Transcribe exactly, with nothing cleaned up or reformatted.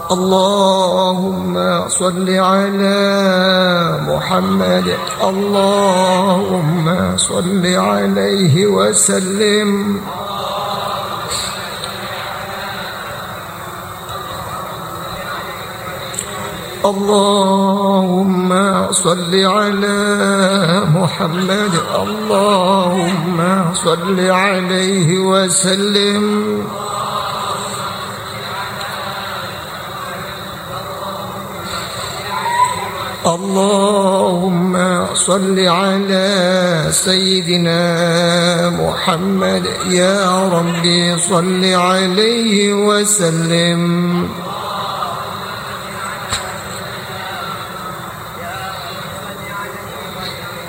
اللهم صل على محمد. اللهم صل عليه وسلم. اللهم صل على محمد. اللهم صل عليه وسلم. اللهم صل على سيدنا محمد. يا ربي صل عليه وسلم.